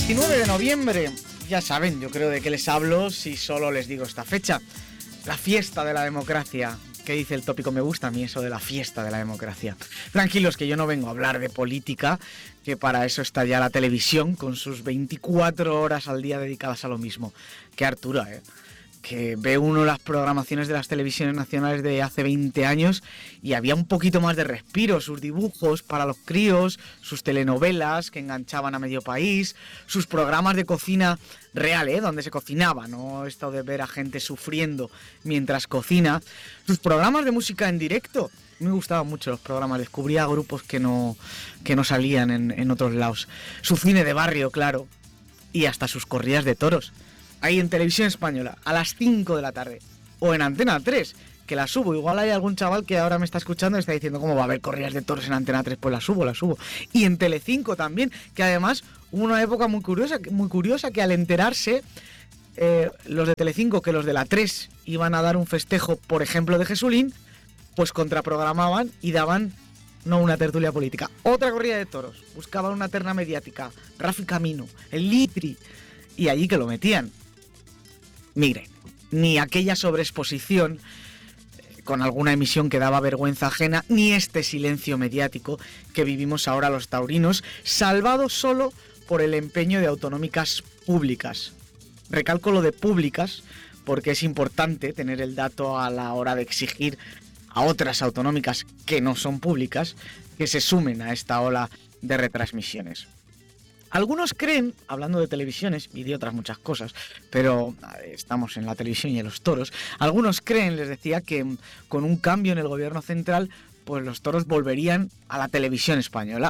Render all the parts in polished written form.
29 de noviembre, ya saben, yo creo de qué les hablo si solo les digo esta fecha. La fiesta de la democracia. ¿Qué dice el tópico? Me gusta a mí eso de la fiesta de la democracia. Tranquilos, que yo no vengo a hablar de política, que para eso está ya la televisión, con sus 24 horas al día dedicadas a lo mismo. Qué hartura, que ve uno las programaciones de las televisiones nacionales de hace 20 años y había un poquito más de respiro, sus dibujos para los críos, sus telenovelas que enganchaban a medio país, sus programas de cocina real, donde se cocinaba, no esto de ver a gente sufriendo mientras cocina, sus programas de música en directo. Me gustaban mucho los programas, descubría grupos que no salían en otros lados, su cine de barrio, claro, y hasta sus corridas de toros. Ahí en Televisión Española, a las 5 de la tarde. O en Antena 3, que la subo. Igual hay algún chaval que ahora me está escuchando y está diciendo ¿cómo va a haber corridas de toros en Antena 3? Pues la subo. Y en Telecinco también, que además hubo una época muy curiosa que al enterarse los de Telecinco que los de la 3 iban a dar un festejo, por ejemplo, de Jesulín, pues contraprogramaban y daban no una tertulia política, otra corrida de toros. Buscaban una terna mediática, Rafi Camino, el Litri, y allí que lo metían. Miren, ni aquella sobreexposición con alguna emisión que daba vergüenza ajena, ni este silencio mediático que vivimos ahora los taurinos, salvado solo por el empeño de autonómicas públicas. Recalco lo de públicas porque es importante tener el dato a la hora de exigir a otras autonómicas que no son públicas que se sumen a esta ola de retransmisiones. Algunos creen, hablando de televisiones y de otras muchas cosas, pero estamos en la televisión y en los toros, algunos creen, les decía, que con un cambio en el gobierno central, pues los toros volverían a la televisión española.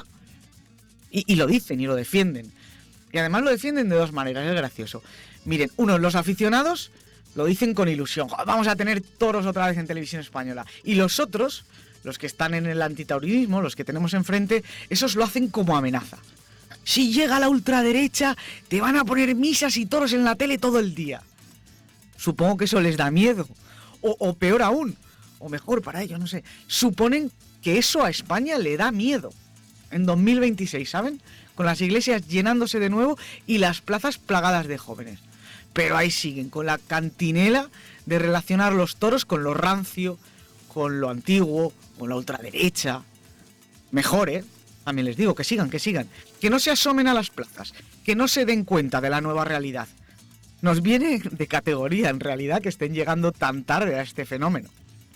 Y lo dicen y lo defienden. Y además lo defienden de dos maneras, es gracioso. Miren, los aficionados lo dicen con ilusión, vamos a tener toros otra vez en televisión española. Y los otros, los que están en el antitaurinismo, los que tenemos enfrente, esos lo hacen como amenaza. Si llega la ultraderecha, te van a poner misas y toros en la tele todo el día. Supongo que eso les da miedo. O peor aún, o mejor para ellos, no sé. Suponen que eso a España le da miedo. En 2026, ¿saben? Con las iglesias llenándose de nuevo y las plazas plagadas de jóvenes. Pero ahí siguen, con la cantinela de relacionar los toros con lo rancio, con lo antiguo, con la ultraderecha. Mejor, También les digo, que sigan, que no se asomen a las plazas, que no se den cuenta de la nueva realidad. Nos viene de categoría, en realidad, que estén llegando tan tarde a este fenómeno.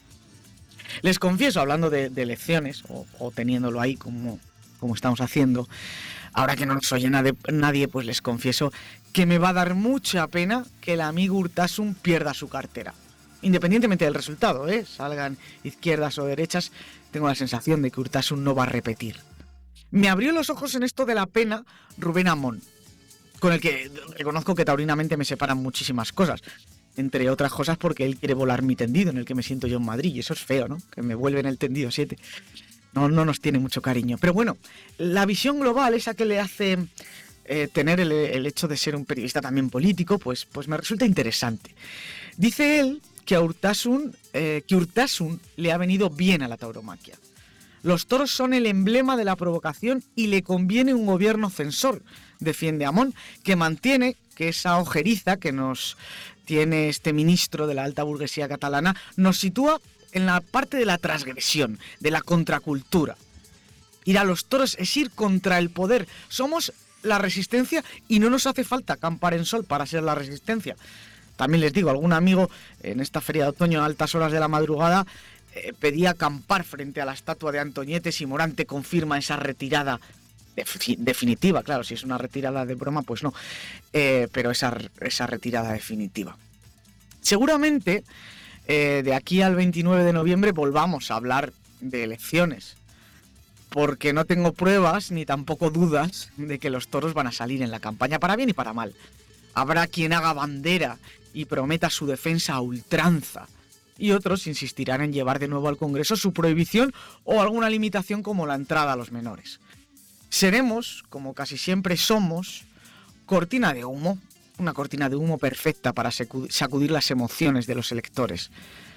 Les confieso, hablando de elecciones, o teniéndolo ahí como estamos haciendo, ahora que no nos oye nadie, pues les confieso que me va a dar mucha pena que el amigo Urtasun pierda su cartera. Independientemente del resultado, salgan izquierdas o derechas, tengo la sensación de que Urtasun no va a repetir. Me abrió los ojos en esto de la pena Rubén Amón, con el que reconozco que taurinamente me separan muchísimas cosas, entre otras cosas porque él quiere volar mi tendido en el que me siento yo en Madrid, y eso es feo, ¿no? Que me vuelven el tendido 7. No nos tiene mucho cariño. Pero bueno, la visión global, esa que le hace tener el hecho de ser un periodista también político, pues me resulta interesante. Dice él que a Urtasun le ha venido bien a la tauromaquia. Los toros son el emblema de la provocación y le conviene un gobierno censor, defiende Amón, que mantiene que esa ojeriza que nos tiene este ministro de la alta burguesía catalana nos sitúa en la parte de la transgresión, de la contracultura. Ir a los toros es ir contra el poder. Somos la resistencia y no nos hace falta acampar en sol para ser la resistencia. También les digo, algún amigo en esta feria de otoño a altas horas de la madrugada pedía acampar frente a la estatua de Antoñetes y Morante confirma esa retirada definitiva. Claro, si es una retirada de broma, pues no, pero esa retirada definitiva. Seguramente de aquí al 29 de noviembre volvamos a hablar de elecciones, porque no tengo pruebas ni tampoco dudas de que los toros van a salir en la campaña para bien y para mal. Habrá quien haga bandera y prometa su defensa a ultranza, y otros insistirán en llevar de nuevo al Congreso su prohibición o alguna limitación como la entrada a los menores. Seremos, como casi siempre somos, cortina de humo, una cortina de humo perfecta para sacudir las emociones de los electores.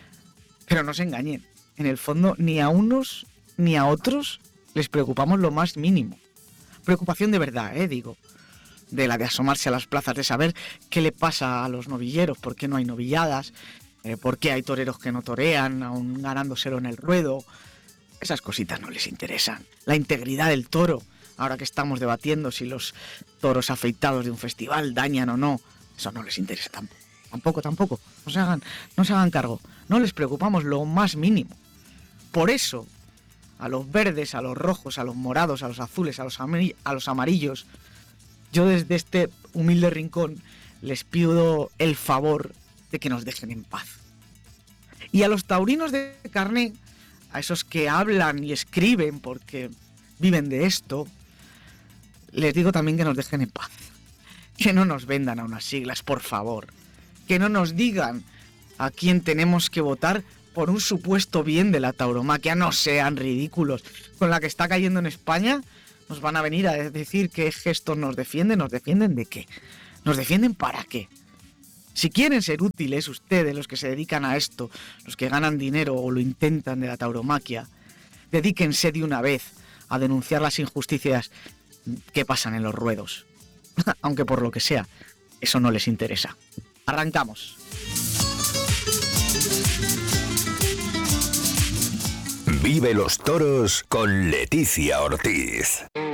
Pero no se engañen, en el fondo ni a unos ni a otros les preocupamos lo más mínimo. Preocupación de verdad, digo. de la de asomarse a las plazas, de saber qué le pasa a los novilleros, por qué no hay novilladas, por qué hay toreros que no torean, aún ganándoselo en el ruedo. Esas cositas no les interesan. La integridad del toro, ahora que estamos debatiendo si los toros afeitados de un festival dañan o no, eso no les interesa tampoco. No se hagan cargo. No les preocupamos lo más mínimo. Por eso, a los verdes, a los rojos, a los morados, a los azules, a los amarillos, yo desde este humilde rincón les pido el favor de que nos dejen en paz. Y a los taurinos de carné, a esos que hablan y escriben porque viven de esto, les digo también que nos dejen en paz. Que no nos vendan a unas siglas, por favor. Que no nos digan a quién tenemos que votar por un supuesto bien de la tauromaquia. No sean ridículos. Con la que está cayendo en España, nos van a venir a decir que gestos nos defienden. ¿Nos defienden de qué? ¿Nos defienden para qué? Si quieren ser útiles ustedes, los que se dedican a esto, los que ganan dinero o lo intentan de la tauromaquia, dedíquense de una vez a denunciar las injusticias que pasan en los ruedos. Aunque por lo que sea, eso no les interesa. Arrancamos. Vive los toros con Leticia Ortiz.